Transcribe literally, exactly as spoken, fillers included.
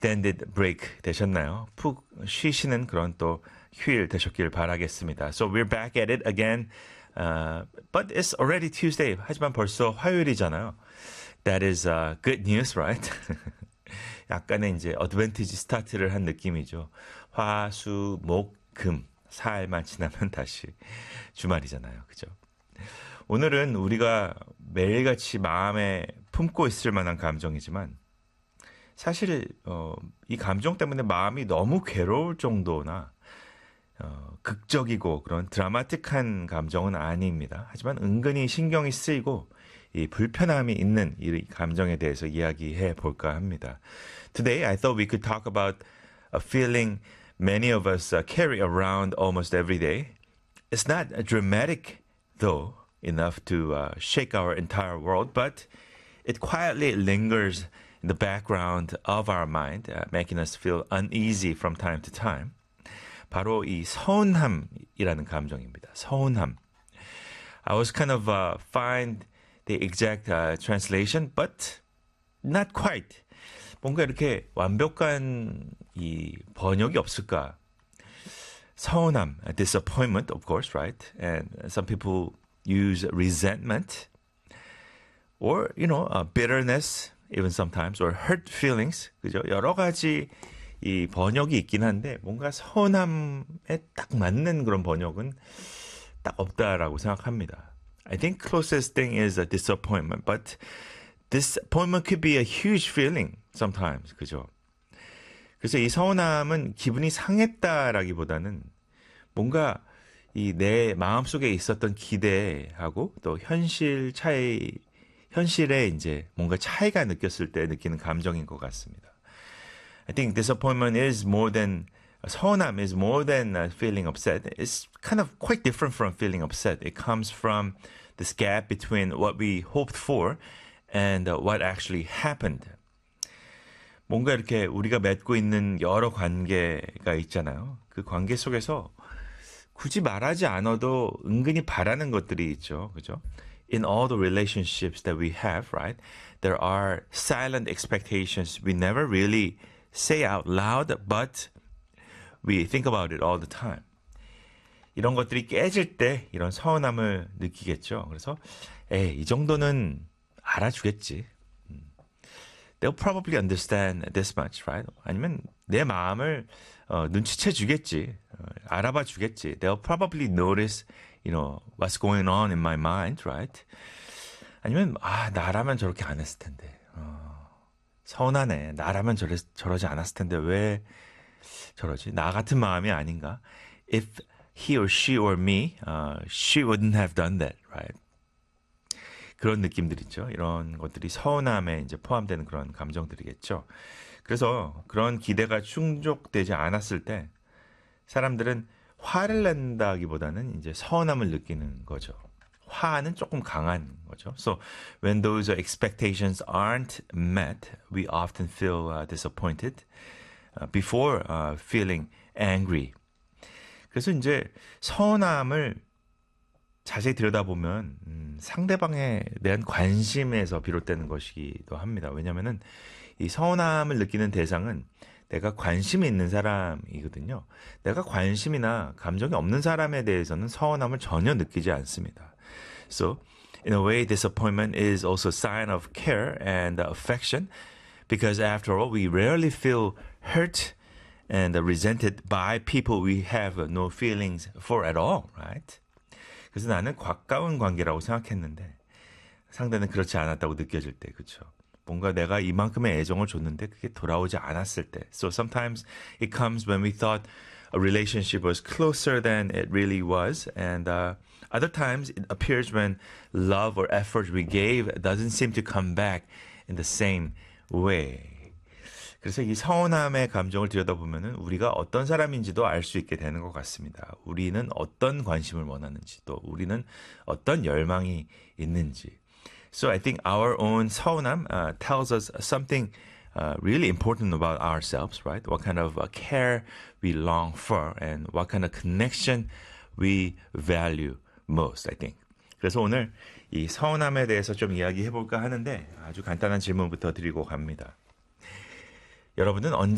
extended break 되셨나요? 푹 쉬시는 그런 또 휴일 되셨길 바라겠습니다. So we're back at it again. Uh, but it's already Tuesday. 하지만 벌써 화요일이잖아요. That is uh, good news, right? 약간의 이제 어드밴티지 스타트를 한 느낌이죠. 화, 수, 목, 금, 사일만 지나면 다시 주말이잖아요. 그죠? 오늘은 우리가 매일같이 마음에 품고 있을 만한 감정이지만 사실 어, 이 감정 때문에 마음이 너무 괴로울 정도나 어, 극적이고 그런 드라마틱한 감정은 아닙니다. 하지만 은근히 신경이 쓰이고 이 불편함이 있는 이 감정에 대해서 이야기해 볼까 합니다. Today I thought we could talk about a feeling many of us uh, carry around almost every day. It's not dramatic though enough to uh, shake our entire world, but it quietly lingers in the background of our mind, uh, making us feel uneasy from time to time. 바로 이 서운함이라는 감정입니다. 서운함. I was kind of uh, find the exact uh, translation, but not quite. 뭔가 이렇게 완벽한 이 번역이 없을까? 서운함, disappointment, of course, right? And some people use resentment, or you know, uh, bitterness, even sometimes, or hurt feelings. 그죠? 여러 가지 이 번역이 있긴 한데 뭔가 서운함에 딱 맞는 그런 번역은 딱 없다라고 생각합니다. I think closest thing is a disappointment, but disappointment could be a huge feeling sometimes. 그죠? 그래서 이 서운함은 기분이 상했다라기보다는 뭔가 이 내 마음속에 있었던 기대하고 또 현실 차이, 현실에 이제 뭔가 차이가 느꼈을 때 느끼는 감정인 것 같습니다. I think disappointment is more than, 서운함 is more than feeling upset. It's kind of quite different from feeling upset. It comes from this gap between what we hoped for and what actually happened. 뭔가 이렇게 우리가 맺고 있는 여러 관계가 있잖아요. 그 관계 속에서 굳이 말하지 않아도 은근히 바라는 것들이 있죠. 그죠? In all the relationships that we have, right? There are silent expectations we never really say out loud, but we think about it all the time. 이런 것들이 깨질 때 이런 서운함을 느끼겠죠. 그래서 에이, 이 정도는 알아주겠지. They'll probably understand this much, right? 아니면 내 마음을 어, 눈치채 주겠지. 어, 알아봐 주겠지. They'll probably notice, you know, what's going on in my mind, right? 아니면 아, 나라면 저렇게 안 했을 텐데. 어, 서운하네. 나라면 저래, 저러지 않았을 텐데 왜 저러지? 나 같은 마음이 아닌가? If he or she or me, uh, she wouldn't have done that, right? 그런 느낌들 있죠. 이런 것들이 서운함에 이제 포함되는 그런 감정들이겠죠. 그래서 그런 기대가 충족되지 않았을 때 사람들은 화를 낸다기보다는 이제 서운함을 느끼는 거죠. 화는 조금 강한 거죠. So when those expectations aren't met, we often feel uh, disappointed uh, before uh, feeling angry. 그래서 이제 서운함을 자세히 들여다보면 음, 상대방에 대한 관심에서 비롯되는 것이기도 합니다. 왜냐하면은 이 서운함을 느끼는 대상은 내가 관심이 있는 사람이거든요. 내가 관심이나 감정이 없는 사람에 대해서는 서운함을 전혀 느끼지 않습니다. So, in a way, disappointment is also a sign of care and affection because after all, we rarely feel hurt and resented by people we have no feelings for at all, right? 그래서 나는 가까운 관계라고 생각했는데 상대는 그렇지 않았다고 느껴질 때, 그렇죠? 뭔가 내가 이만큼의 애정을 줬는데 그게 돌아오지 않았을 때. So sometimes it comes when we thought a relationship was closer than it really was, and uh, other times it appears when love or effort we gave doesn't seem to come back in the same way. 그래서 이 서운함의 감정을 들여다보면은 우리가 어떤 사람인지도 알 수 있게 되는 것 같습니다. 우리는 어떤 관심을 원하는지, 또 우리는 어떤 열망이 있는지. So I think our own 서운함 uh, tells us something uh, really important about ourselves, right? What kind of uh, care we long for and what kind of connection we value most, I think. 그래서 오늘 이 서운함에 대해서 좀 이야기해 볼까 하는데 아주 간단한 질문부터 드리고 갑니다. 여러분은 언제